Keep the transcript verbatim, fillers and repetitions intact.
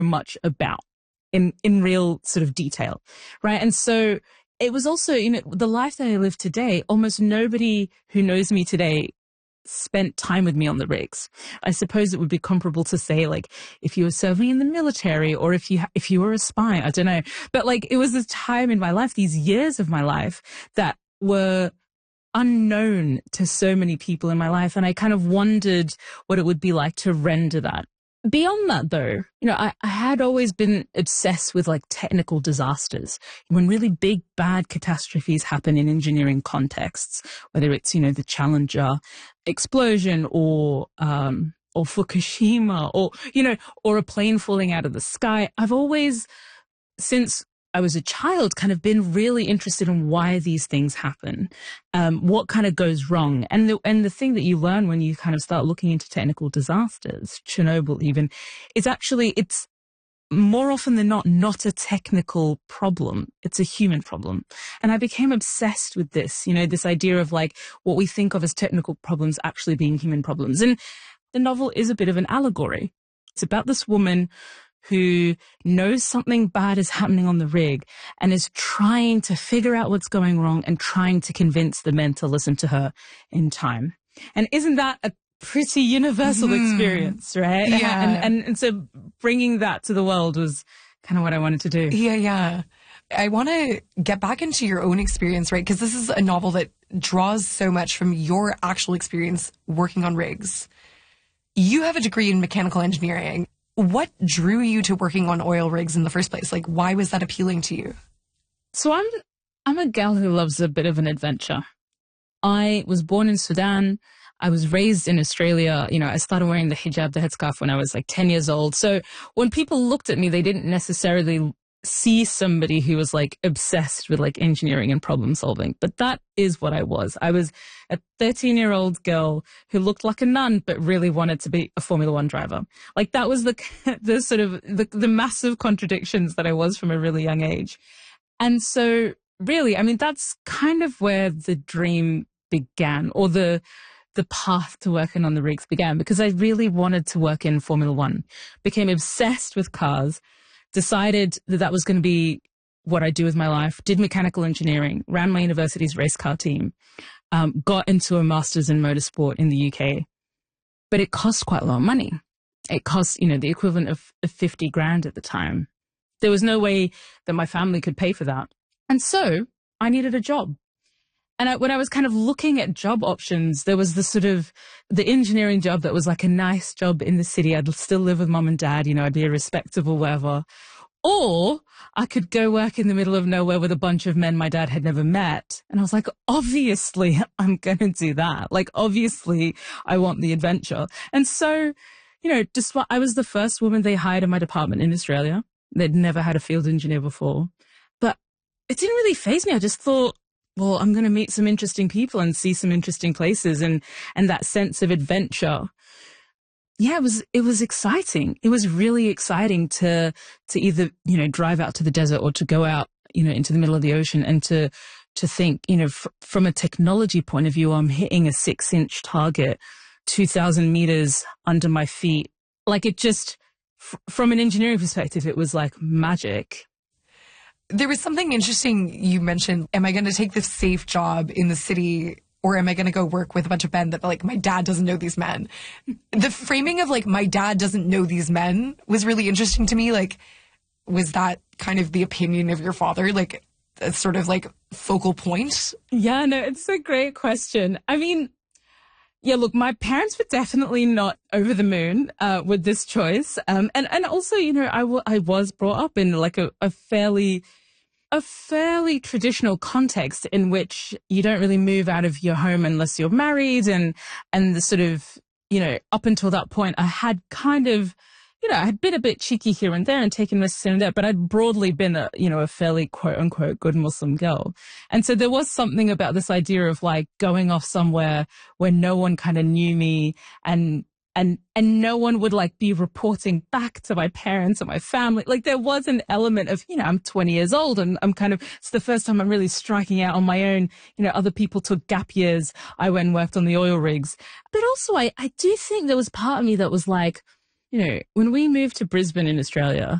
much about in, in real sort of detail, right? And so it was also, you know, the life that I live today, almost nobody who knows me today spent time with me on the rigs. I suppose it would be comparable to say, like, if you were serving in the military or if you, if you were a spy, I don't know. But like, it was this time in my life, these years of my life that were unknown to so many people in my life. And I kind of wondered what it would be like to render that. Beyond that, though, you know, I, I had always been obsessed with like technical disasters. When really big, bad catastrophes happen in engineering contexts, whether it's, you know, the Challenger explosion or, um, or Fukushima or, you know, or a plane falling out of the sky, I've always, since I was a child, kind of been really interested in why these things happen, um, what kind of goes wrong. And the, and the thing that you learn when you kind of start looking into technical disasters, Chernobyl even, is actually, it's more often than not, not a technical problem. It's a human problem. And I became obsessed with this, you know, this idea of like what we think of as technical problems actually being human problems. And the novel is a bit of an allegory. It's about this woman who knows something bad is happening on the rig and is trying to figure out what's going wrong and trying to convince the men to listen to her in time. And isn't that a pretty universal mm. experience, right? Yeah. And, and, and so bringing that to the world was kind of what I wanted to do. Yeah, yeah. I want to get back into your own experience, right? Because this is a novel that draws so much from your actual experience working on rigs. You have a degree in mechanical engineering. What drew you to working on oil rigs in the first place? Like, why was that appealing to you? So I'm, I'm a gal who loves a bit of an adventure. I was born in Sudan. I was raised in Australia. You know, I started wearing the hijab, the headscarf when I was like ten years old. So when people looked at me, they didn't necessarily see somebody who was like obsessed with like engineering and problem solving. But that is what I was. I was a thirteen year old girl who looked like a nun, but really wanted to be a Formula One driver. Like that was the, the sort of the, the massive contradictions that I was from a really young age. And so really, I mean, that's kind of where the dream began, or the, the path to working on the rigs began, because I really wanted to work in Formula One, became obsessed with cars, decided that that was going to be what I do with my life, did mechanical engineering, ran my university's race car team, um, got into a master's in motorsport in the U K. But it cost quite a lot of money. It cost, you know, the equivalent of, of fifty grand at the time. There was no way that my family could pay for that. And so I needed a job. And I, when I was kind of looking at job options, there was the sort of the engineering job that was like a nice job in the city. I'd still live with mom and dad, you know, I'd be a respectable whatever. Or I could go work in the middle of nowhere with a bunch of men my dad had never met. And I was like, obviously I'm going to do that. Like, obviously I want the adventure. And so, you know, just I was the first woman they hired in my department in Australia. They'd never had a field engineer before. But it didn't really faze me. I just thought, well, I'm going to meet some interesting people and see some interesting places, and, and that sense of adventure. Yeah, it was, it was exciting. It was really exciting to, to either, you know, drive out to the desert or to go out, you know, into the middle of the ocean and to, to think, you know, f- from a technology point of view, I'm hitting a six inch target, two thousand meters under my feet. Like it just, f- from an engineering perspective, it was like magic. There was something interesting you mentioned. Am I going to take this safe job in the city, or am I going to go work with a bunch of men that, like, my dad doesn't know these men? The framing of, like, my dad doesn't know these men was really interesting to me. Like, was that kind of the opinion of your father? Like, a sort of, like, focal point? Yeah, no, it's a great question. I mean, yeah, look, my parents were definitely not over the moon uh, with this choice. Um, and, and also, you know, I, w- I was brought up in, like, a, a fairly... a fairly traditional context in which you don't really move out of your home unless you're married, and, and the sort of, you know, up until that point, I had kind of, you know, I had been a bit cheeky here and there and taken risks here and there, but I'd broadly been a, you know, a fairly quote unquote good Muslim girl. And so there was something about this idea of like going off somewhere where no one kind of knew me, and And, and no one would like be reporting back to my parents or my family. Like there was an element of, you know, I'm twenty years old and I'm kind of, it's the first time I'm really striking out on my own. You know, other people took gap years. I went and worked on the oil rigs. But also I, I do think there was part of me that was like, you know, when we moved to Brisbane in Australia,